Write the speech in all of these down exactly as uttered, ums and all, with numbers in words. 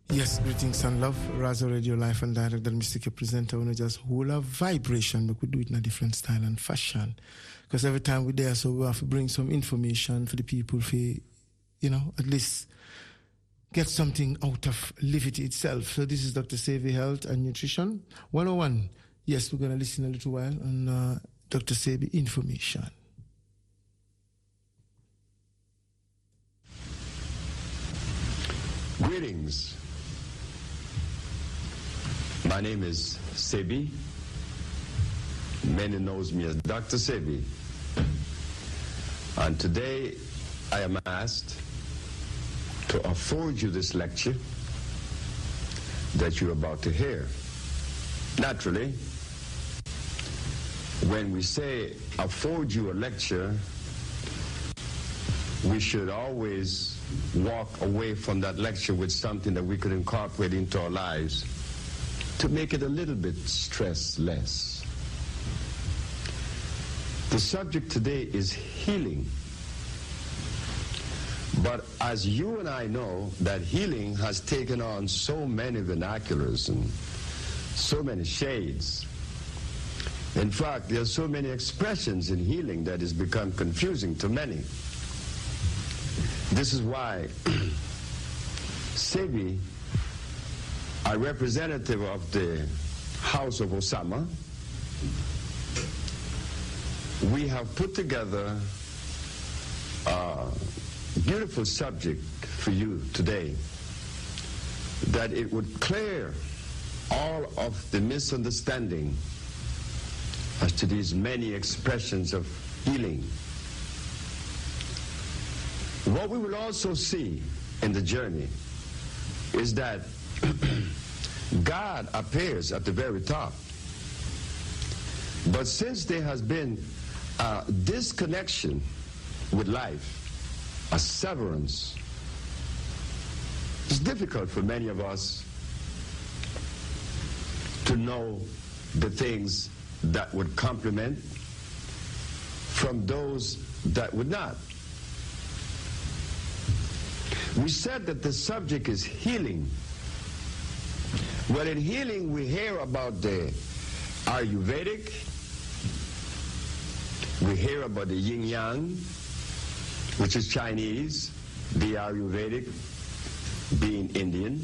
Yes, greetings and love. Razo Radio Life and Direct, the Mystic presenter. We just hold a vibration, but we do it in a different style and fashion. Because every time we're there, so we have to bring some information for the people, for, you know, at least get something out of Livity itself. So this is Doctor Sebi Health and Nutrition one oh one. Yes, we're going to listen a little while on uh, Doctor Sebi Information. Greetings. My name is Sebi. Many knows me as Doctor Sebi. And today I am asked to afford you this lecture that you're about to hear. Naturally, when we say afford you a lecture, we should always walk away from that lecture with something that we could incorporate into our lives to make it a little bit stress-less. The subject today is healing. But as you and I know that healing has taken on so many vernaculars and so many shades. In fact, there are so many expressions in healing that has become confusing to many. This is why Sebi, a representative of the House of Osama, we have put together a beautiful subject for you today, that it would clear all of the misunderstanding as to these many expressions of healing. What we will also see in the journey is that God appears at the very top. But since there has been a disconnection with life, a severance, it's difficult for many of us to know the things that would complement from those that would not. We said that the subject is healing. Well, in healing, we hear about the Ayurvedic, we hear about the yin yang, which is Chinese, the Ayurvedic being Indian,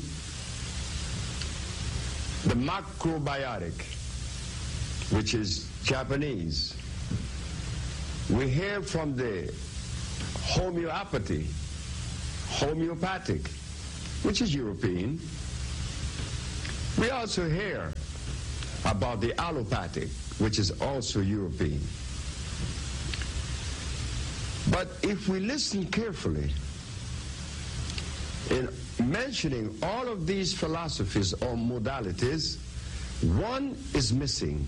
the macrobiotic, which is Japanese. We hear from the homeopathy, homeopathic, which is European. We also hear about the allopathic, which is also European. But if we listen carefully, in mentioning all of these philosophies or modalities, one is missing.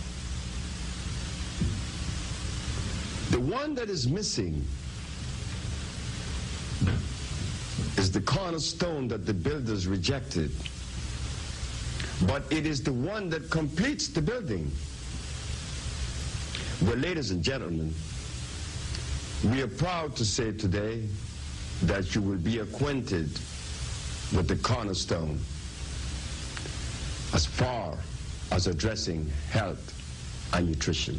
The one that is missing is the cornerstone that the builders rejected. But it is the one that completes the building. Well, ladies and gentlemen, we are proud to say today that you will be acquainted with the cornerstone as far as addressing health and nutrition.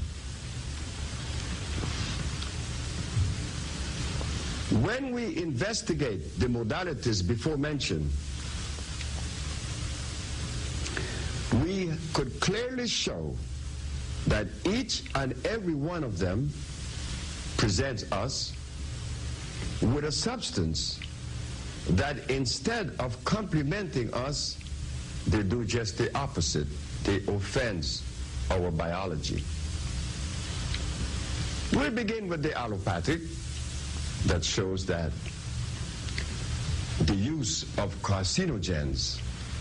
When we investigate the modalities before mentioned, we could clearly show that each and every one of them presents us with a substance that instead of complementing us, they do just the opposite. They offend our biology. We'll begin with the allopathic, that shows that the use of carcinogens.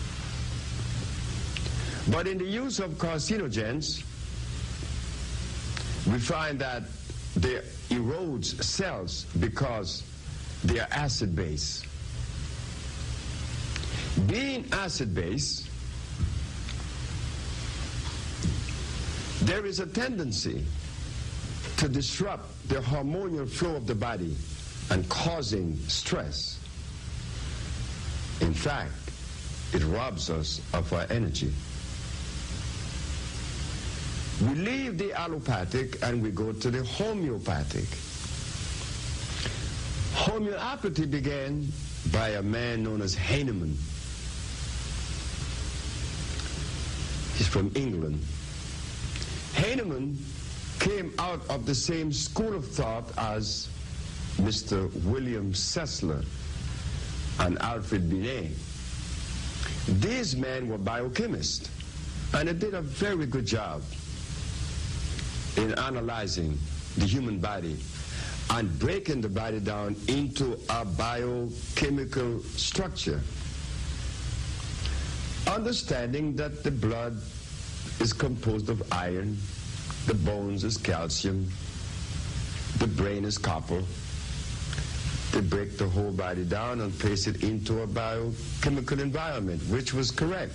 But in the use of carcinogens, we find that they erodes cells because they are acid-base. Being acid-base, there is a tendency to disrupt the hormonal flow of the body, and causing stress. In fact, the allopathic, that shows that the use of carcinogens, but in the use of carcinogens, we find that they erodes cells because they are acid-base. Being acid-base, there is a tendency to disrupt the hormonal flow of the body and causing stress. In fact, it robs us of our energy. We leave the allopathic and we go to the homeopathic. Homeopathy began by a man known as Hahnemann. He's from England. Hahnemann came out of the same school of thought as Mister William Sessler and Alfred Binet. These men were biochemists, and they did a very good job in analyzing the human body and breaking the body down into a biochemical structure, understanding that the blood is composed of iron, the bones is calcium, the brain is copper. They break the whole body down and place it into a biochemical environment, which was correct.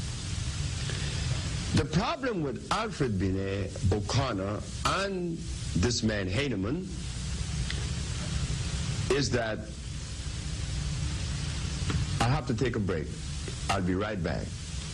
The problem with Alfred Binet, O'Connor, and this man Hahnemann is that I have to take a break. I'll be right back.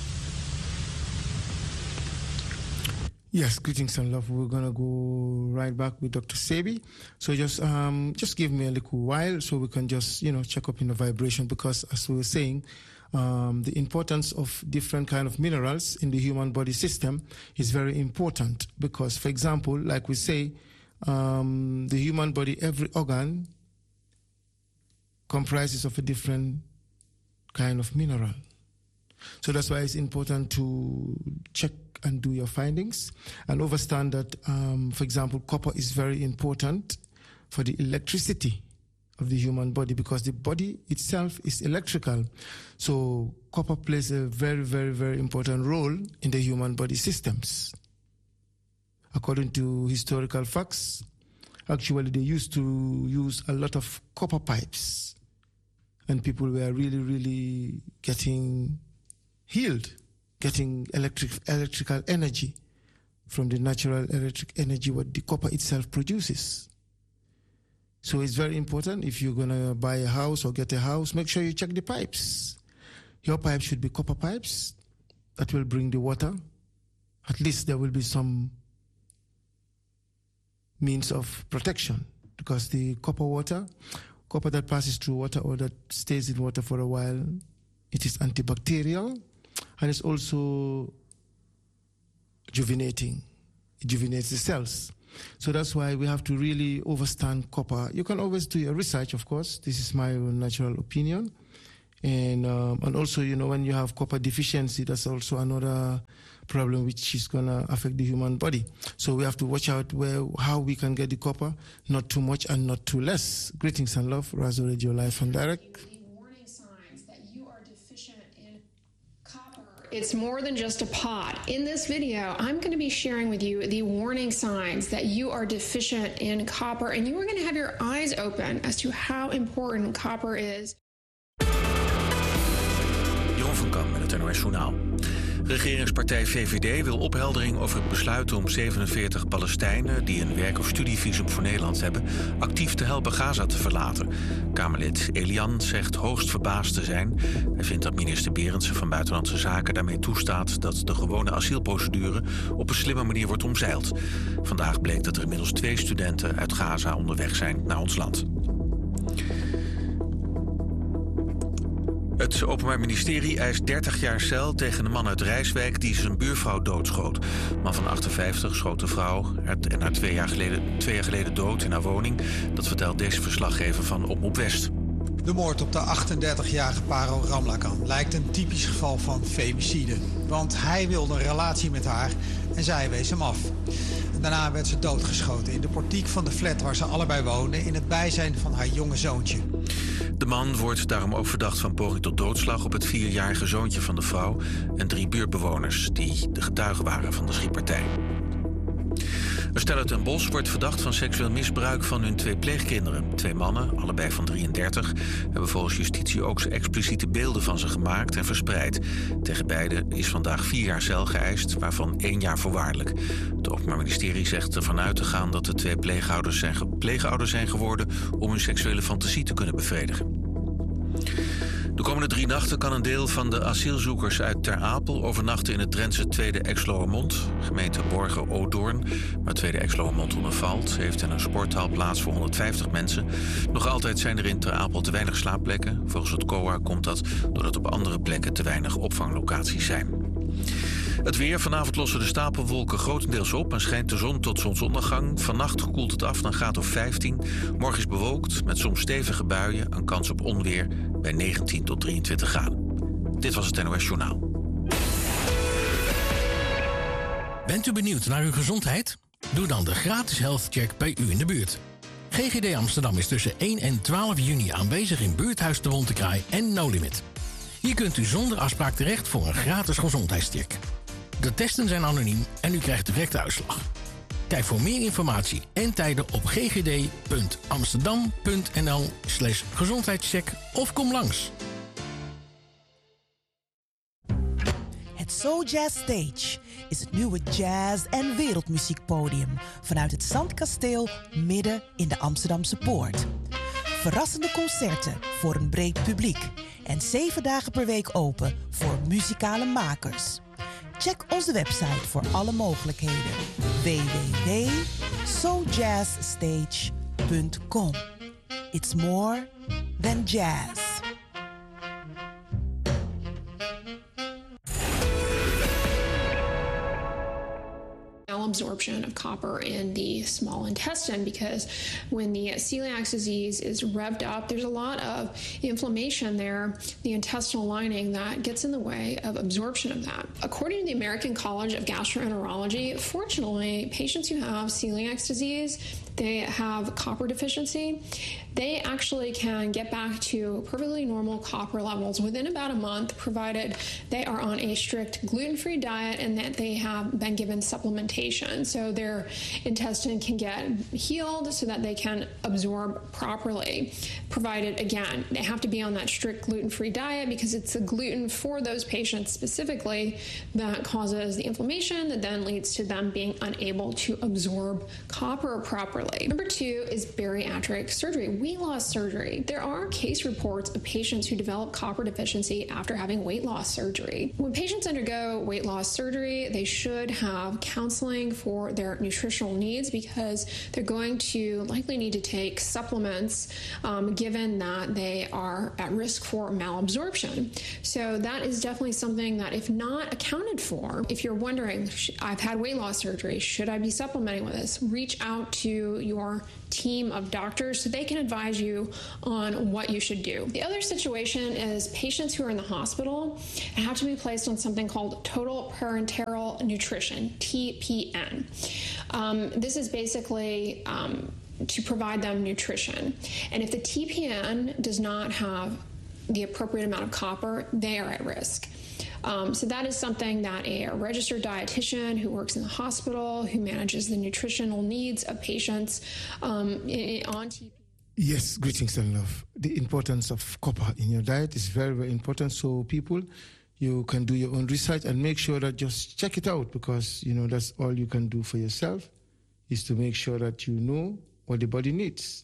Yes, greetings and love. We're gonna go right back with Doctor Sebi. So just um, just give me a little while so we can just you know check up in the vibration, because as we were saying, um, the importance of different kind of minerals in the human body system is very important. Because, for example, like we say, um, the human body, every organ comprises of a different kind of mineral. So that's why it's important to check and do your findings and understand that, um, for example, copper is very important for the electricity of the human body, because the body itself is electrical. So copper plays a very, very, very important role in the human body systems. According to historical facts, actually they used to use a lot of copper pipes, and people were really, really getting healed, getting electric, electrical energy from the natural electric energy what the copper itself produces. So it's very important, if you're going to buy a house or get a house, make sure you check the pipes. Your pipes should be copper pipes that will bring the water. At least there will be some means of protection, because the copper water, copper that passes through water or that stays in water for a while, it is antibacterial. And it's also rejuvenating. It rejuvenates the cells. So that's why we have to really understand copper. You can always do your research, of course. This is my natural opinion. And um, and also, you know, when you have copper deficiency, that's also another problem which is going to affect the human body. So we have to watch out where how we can get the copper, not too much and not too less. Greetings and love, Razo Radio Live and Direct. It's more than just a pot. In this video, I'm going to be sharing with you the warning signs that you are deficient in copper, and you are going to have your eyes open as to how important copper is. Jeroen van Kamp met het N O S Journaal. Regeringspartij V V D wil opheldering over het besluit om zevenenveertig Palestijnen die een werk- of studievisum voor Nederland hebben actief te helpen Gaza te verlaten. Kamerlid Elian zegt hoogst verbaasd te zijn. Hij vindt dat minister Berendsen van Buitenlandse Zaken daarmee toestaat dat de gewone asielprocedure op een slimme manier wordt omzeild. Vandaag bleek dat er inmiddels twee studenten uit Gaza onderweg zijn naar ons land. Het Openbaar Ministerie eist dertig jaar cel tegen een man uit Rijswijk die zijn buurvrouw doodschoot. De man van achtenvijftig schoot de vrouw en haar twee jaar geleden, twee jaar geleden dood in haar woning. Dat vertelt deze verslaggever van Omroep West. De moord op de achtendertigjarige Paro Ramlakan lijkt een typisch geval van femicide. Want hij wilde een relatie met haar en zij wees hem af. En daarna werd ze doodgeschoten in de portiek van de flat waar ze allebei woonden, in het bijzijn van haar jonge zoontje. De man wordt daarom ook verdacht van poging tot doodslag op het vierjarige zoontje van de vrouw en drie buurtbewoners die de getuigen waren van de schietpartij. Een stel uit Den Bosch wordt verdacht van seksueel misbruik van hun twee pleegkinderen. Twee mannen, allebei van drieëndertig, hebben volgens justitie ook expliciete beelden van ze gemaakt en verspreid. Tegen beiden is vandaag vier jaar cel geëist, waarvan één jaar voorwaardelijk. Het Openbaar Ministerie zegt ervan uit te gaan dat de twee pleegouders zijn, pleegouders zijn geworden om hun seksuele fantasie te kunnen bevredigen. De komende drie nachten kan een deel van de asielzoekers uit Ter Apel overnachten in het Drentse Tweede Exloërmond. Gemeente Borgen-Odoorn, waar Tweede Exloërmond onder valt, heeft in een sporthal plaats voor honderdvijftig mensen. Nog altijd zijn er in Ter Apel te weinig slaapplekken. Volgens het C O A komt dat doordat op andere plekken te weinig opvanglocaties zijn. Het weer. Vanavond lossen de stapelwolken grotendeels op en schijnt de zon tot zonsondergang. Vannacht koelt het af naar een graad of vijftien. Morgen is bewolkt met soms stevige buien, een kans op onweer bij negentien tot drieëntwintig graden. Dit was het N O S Journaal. Bent u benieuwd naar uw gezondheid? Doe dan de gratis health check bij u in de buurt. G G D Amsterdam is tussen één en twaalf juni aanwezig in Buurthuis de Bontekraai en No Limit. Hier kunt u zonder afspraak terecht voor een gratis gezondheidscheck. De testen zijn anoniem en u krijgt direct de uitslag. Kijk voor meer informatie en tijden op ggd.amsterdam.nl slash gezondheidscheck of kom langs. Het Soul Jazz Stage is het nieuwe jazz- en wereldmuziekpodium vanuit het Zandkasteel midden in de Amsterdamse Poort. Verrassende concerten voor een breed publiek en zeven dagen per week open voor muzikale makers. Check onze website voor alle mogelijkheden. w w w punt soul jazz stage punt com. It's more than jazz. Absorption of copper in the small intestine, because when the celiac disease is revved up, there's a lot of inflammation there, the intestinal lining, that gets in the way of absorption of that. According to the American College of Gastroenterology, fortunately, patients who have celiac disease, they have copper deficiency, they actually can get back to perfectly normal copper levels within about a month, provided they are on a strict gluten-free diet and that they have been given supplementation. So their intestine can get healed so that they can absorb properly, provided, again, they have to be on that strict gluten-free diet, because it's the gluten for those patients specifically that causes the inflammation that then leads to them being unable to absorb copper properly. Number two is bariatric surgery, weight loss surgery. There are case reports of patients who develop copper deficiency after having weight loss surgery. When patients undergo weight loss surgery, they should have counseling for their nutritional needs, because they're going to likely need to take supplements um, given that they are at risk for malabsorption. So that is definitely something that, if not accounted for, if you're wondering, I've had weight loss surgery, should I be supplementing with this? Reach out to your team of doctors so they can advise you on what you should do. The other situation is patients who are in the hospital and have to be placed on something called total parenteral nutrition, T P N. Um, this is basically um, to provide them nutrition. And if the T P N does not have the appropriate amount of copper, they are at risk. Um, so that is something that a registered dietitian who works in the hospital, who manages the nutritional needs of patients um, in, on T P N. Yes, greetings and love. The importance of copper in your diet is very, very important. So people, you can do your own research and make sure that just check it out, because, you know, that's all you can do for yourself, is to make sure that you know what the body needs.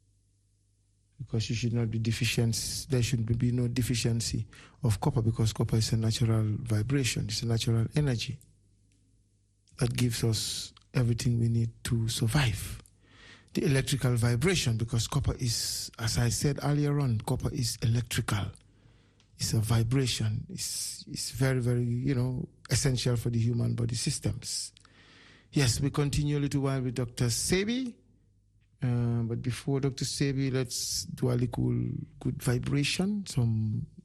Because you should not be deficient, there should be no deficiency of copper, because copper is a natural vibration, it's a natural energy that gives us everything we need to survive. The electrical vibration, because copper is, as I said earlier on, copper is electrical. It's a vibration. It's, it's very, very, you know, essential for the human body systems. Yes, we continue a little while with Doctor Sebi. Uh, but before Doctor Sebi, let's do a little good vibration, some